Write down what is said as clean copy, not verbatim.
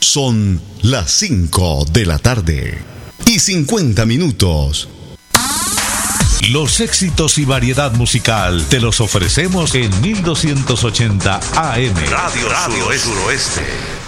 Son las 5 de la tarde y 50 minutos. Los éxitos y variedad musical te los ofrecemos en 1280 AM. Radio Suroeste.